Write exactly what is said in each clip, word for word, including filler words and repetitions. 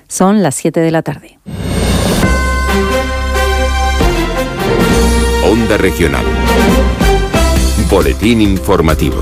Son las siete de la tarde. Onda Regional. Boletín informativo.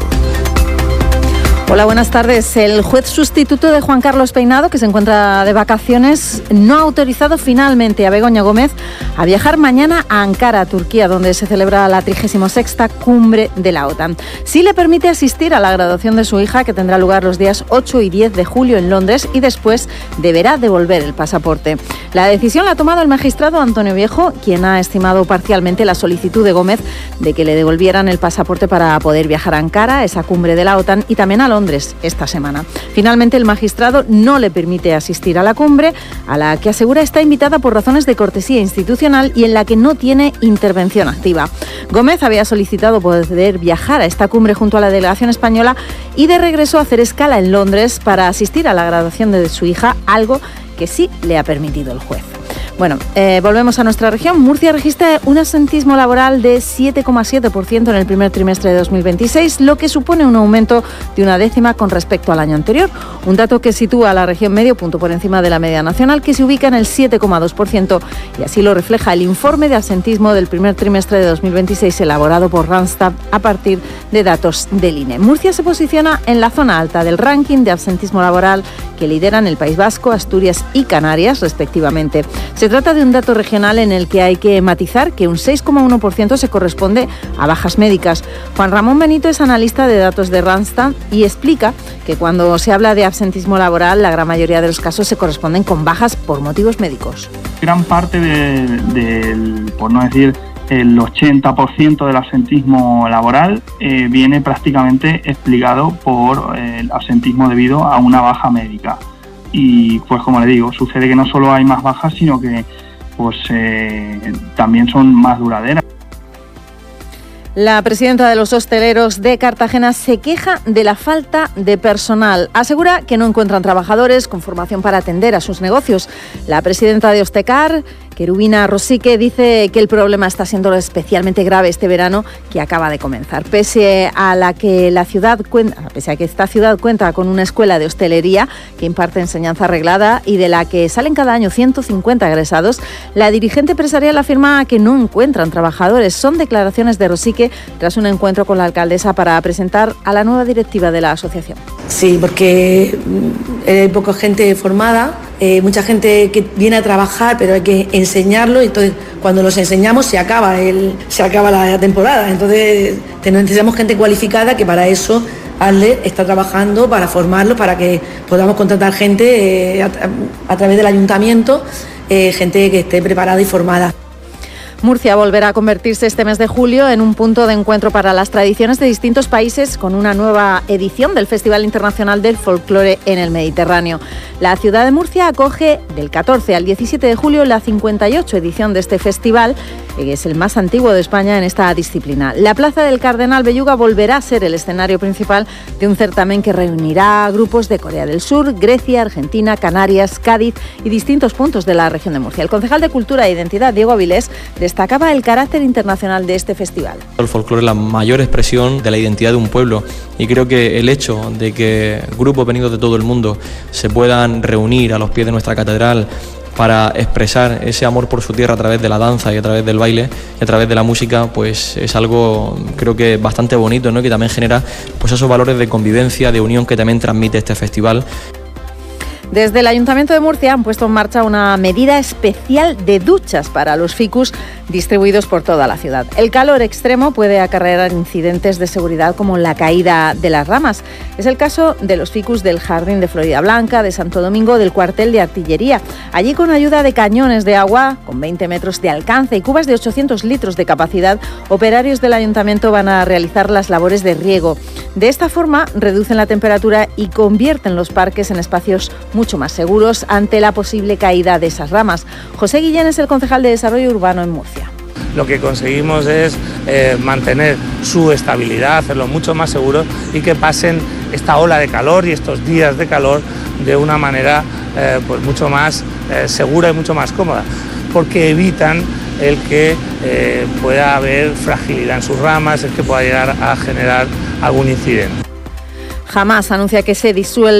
Hola, buenas tardes. El juez sustituto de Juan Carlos Peinado, que se encuentra de vacaciones, no ha autorizado finalmente a Begoña Gómez a viajar mañana a Ankara, Turquía, donde se celebra la trigésima sexta cumbre de la OTAN. Sí le permite asistir a la graduación de su hija, que tendrá lugar los días ocho y diez de julio en Londres, y después deberá devolver el pasaporte. La decisión la ha tomado el magistrado Antonio Viejo, quien ha estimado parcialmente la solicitud de Gómez de que le devolvieran el pasaporte para poder viajar a Ankara, esa cumbre de la OTAN, y también a Londres esta semana. Finalmente, el magistrado no le permite asistir a la cumbre, a la que asegura está invitada por razones de cortesía institucional y en la que no tiene intervención activa. Gómez había solicitado poder viajar a esta cumbre junto a la delegación española y de regreso hacer escala en Londres para asistir a la graduación de su hija, algo que sí le ha permitido el juez. Bueno, eh, volvemos a nuestra región. Murcia registra un absentismo laboral de siete coma siete por ciento en el primer trimestre de dos mil veintiséis, lo que supone un aumento de una décima con respecto al año anterior. Un dato que sitúa a la región medio punto por encima de la media nacional, que se ubica en el siete coma dos por ciento, y así lo refleja el informe de absentismo del primer trimestre de dos mil veintiséis elaborado por Randstad a partir de datos del I N E. Murcia se posiciona en la zona alta del ranking de absentismo laboral, que lideran el País Vasco, Asturias y Canarias, respectivamente. Se trata de un dato regional en el que hay que matizar que un seis coma uno por ciento se corresponde a bajas médicas. Juan Ramón Benito es analista de datos de Randstad y explica que cuando se habla de absentismo laboral, la gran mayoría de los casos se corresponden con bajas por motivos médicos. Gran parte del, de, por no decir el ochenta por ciento del absentismo laboral eh, viene prácticamente explicado por eh, el absentismo debido a una baja médica. Y pues como le digo, sucede que no solo hay más bajas, sino que pues eh, también son más duraderas. La presidenta de los hosteleros de Cartagena se queja de la falta de personal. Asegura que no encuentran trabajadores con formación para atender a sus negocios. La presidenta de Hostecar, Querubina Rosique, dice que el problema está siendo especialmente grave este verano que acaba de comenzar. Pese a la que la ciudad cuenta, pese a que esta ciudad cuenta con una escuela de hostelería que imparte enseñanza reglada y de la que salen cada año ciento cincuenta egresados, la dirigente empresarial afirma que no encuentran trabajadores. Son declaraciones de Rosique tras un encuentro con la alcaldesa para presentar a la nueva directiva de la asociación. Sí, porque hay poca gente formada, eh, mucha gente que viene a trabajar, pero hay que enseñarlo, y entonces cuando los enseñamos se acaba el, se acaba la temporada. Entonces necesitamos gente cualificada, que para eso ASLE está trabajando, para formarlos, para que podamos contratar gente eh, a, a través del ayuntamiento, eh, gente que esté preparada y formada. Murcia volverá a convertirse este mes de julio en un punto de encuentro para las tradiciones de distintos países, con una nueva edición del Festival Internacional del Folclore en el Mediterráneo. La ciudad de Murcia acoge del catorce al diecisiete de julio la cincuenta y ocho edición de este festival, que es el más antiguo de España en esta disciplina. La Plaza del Cardenal Belluga volverá a ser el escenario principal de un certamen que reunirá a grupos de Corea del Sur, Grecia, Argentina, Canarias, Cádiz y distintos puntos de la región de Murcia. El concejal de Cultura e Identidad, Diego Avilés, destacaba el carácter internacional de este festival. El folclore es la mayor expresión de la identidad de un pueblo, y creo que el hecho de que grupos venidos de todo el mundo se puedan reunir a los pies de nuestra catedral para expresar ese amor por su tierra a través de la danza y a través del baile y a través de la música, pues es algo, creo que bastante bonito, ¿no? Que también genera pues esos valores de convivencia, de unión que también transmite este festival. Desde el Ayuntamiento de Murcia han puesto en marcha una medida especial de duchas para los ficus distribuidos por toda la ciudad. El calor extremo puede acarrear incidentes de seguridad como la caída de las ramas. Es el caso de los ficus del Jardín de Florida Blanca, de Santo Domingo, del cuartel de artillería. Allí, con ayuda de cañones de agua con veinte metros de alcance y cubas de ochocientos litros de capacidad, operarios del Ayuntamiento van a realizar las labores de riego. De esta forma reducen la temperatura y convierten los parques en espacios mucho más seguros ante la posible caída de esas ramas. José Guillén es el concejal de Desarrollo Urbano en Murcia. Lo que conseguimos es eh, mantener su estabilidad, hacerlo mucho más seguro y que pasen esta ola de calor y estos días de calor de una manera eh, pues mucho más eh, segura y mucho más cómoda, porque evitan el que eh, pueda haber fragilidad en sus ramas, el que pueda llegar a generar algún incidente. Jamás anuncia que se disuelve